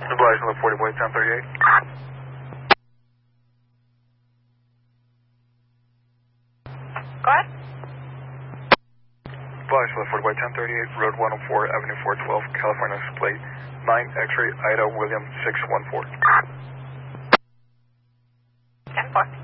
Obliged on the 40 boy 1038. Go ahead. Obliged on the 40 boy 1038, Road 104, Avenue 412, California plate 9 X-ray Ida William 614. 10-4.